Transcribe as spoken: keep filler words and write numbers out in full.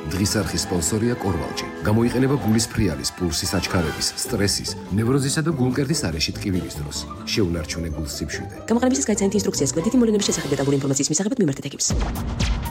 დღის არხის სპონსორია კორვალჯი. გამოიყენება გულის ფრიალის, პულსის აჩქარების, სტრესის, ნევროზისა და გულმკერდის არეში ტკივილის დროს. შეუნარჩუნე გულს სიმშვიდე. გამოყენებისას გაიცანით ინსტრუქციას კვედითი მოვლენების შესახებ დეტალური ინფორმაციის მისაღებად მიმართეთ ეკიპს.